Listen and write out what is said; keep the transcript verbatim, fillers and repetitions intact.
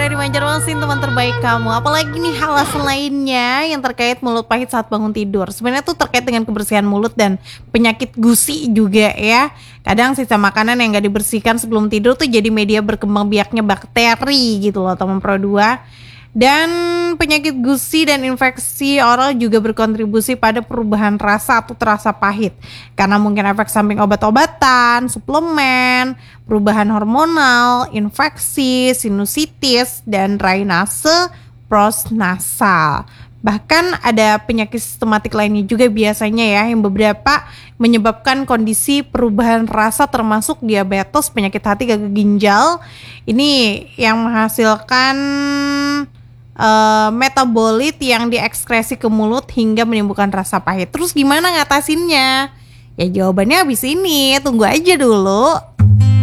dari Banjarmasin, teman terbaik kamu. Apalagi nih alasan lainnya yang terkait mulut pahit saat bangun tidur. Sebenarnya tuh terkait dengan kebersihan mulut dan penyakit gusi juga ya. Kadang sisa makanan yang gak dibersihkan sebelum tidur tuh jadi media berkembang biaknya bakteri gitu loh teman Pro dua. Dan penyakit gusi dan infeksi oral juga berkontribusi pada perubahan rasa atau terasa pahit. Karena mungkin efek samping obat-obatan, suplemen, perubahan hormonal, infeksi, sinusitis, dan drainase prosnasal. Bahkan ada penyakit sistematik lainnya juga biasanya ya, yang beberapa menyebabkan kondisi perubahan rasa termasuk diabetes, penyakit hati, gagal ginjal. Ini yang menghasilkan uh, metabolit yang diekskresi ke mulut hingga menimbulkan rasa pahit. Terus gimana ngatasinnya? Ya jawabannya habis ini, tunggu aja dulu.